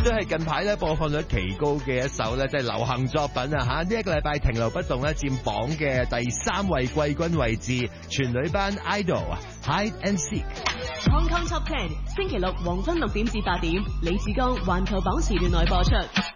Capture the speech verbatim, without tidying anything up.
都係近排咧播放率奇高嘅一首咧，即係流行作品啊吓！呢、這、一個禮拜停留不動咧，佔榜嘅第三位季軍位置，全女班 idol 啊 Hide and Seek。Hong Kong Top Ten 星期六黃昏六點至八點，李志剛環球榜時段內播出。